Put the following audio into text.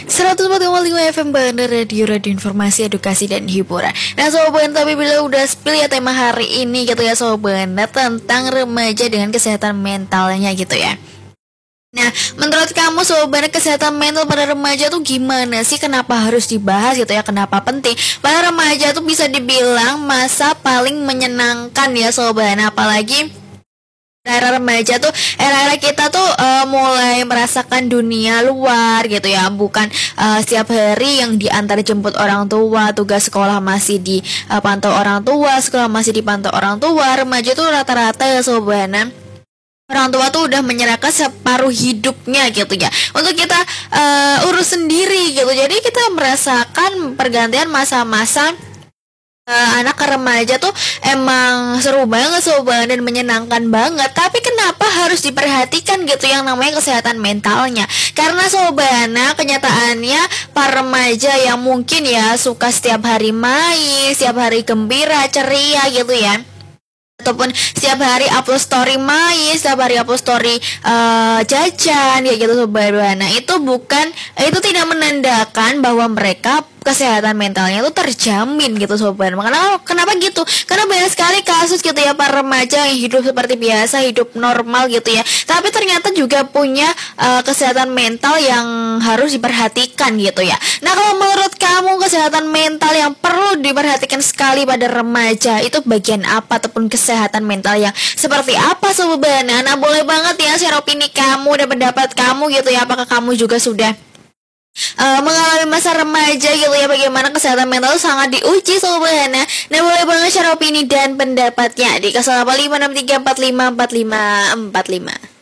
104,5 FM Bandar Radio Informasi, Edukasi, dan Hiburan. Nah Sobat, tapi bila udah spill ya tema hari ini gitu ya Sobat, tentang remaja dengan kesehatan mentalnya gitu ya. Nah, menurut kamu Sobat, kesehatan mental pada remaja tuh gimana sih? Kenapa harus dibahas gitu ya? Kenapa penting? Pada remaja tuh bisa dibilang masa paling menyenangkan ya Sobat. Nah, apalagi era remaja tuh era-era kita tuh mulai merasakan dunia luar gitu ya, bukan setiap hari yang diantar jemput orang tua, tugas sekolah masih dipantau orang tua, sekolah masih dipantau orang tua. Remaja tuh rata-rata ya Sobat, orang tua tuh udah menyerahkan separuh hidupnya gitu ya untuk kita urus sendiri gitu. Jadi kita merasakan pergantian masa-masa anak ke remaja tuh emang seru banget Sobat dan menyenangkan banget. Tapi kenapa harus diperhatikan gitu yang namanya kesehatan mentalnya? Karena Sobat, kenyataannya para remaja yang mungkin ya suka setiap hari main, setiap hari gembira, ceria gitu ya, ataupun setiap hari upload story main, setiap hari upload story jajan ya gitu Sobat. Nah itu tidak menandakan bahwa mereka kesehatan mentalnya itu terjamin gitu Sobat. Makanya kenapa gitu? Karena banyak sekali kasus gitu ya para remaja yang hidup seperti biasa, hidup normal gitu ya, tapi ternyata juga punya kesehatan mental yang harus diperhatikan gitu ya. Nah, kalau menurut kamu kesehatan mental yang perlu diperhatikan sekali pada remaja itu bagian apa ataupun kesehatan mental yang seperti apa Sobat? Nah, boleh banget ya share opini kamu dan pendapat kamu gitu ya. Apakah kamu juga sudah mengalami masa remaja gitu ya, bagaimana kesehatan mental sangat diuji Sobat. Nah boleh banget share opini dan pendapatnya di 085634545545.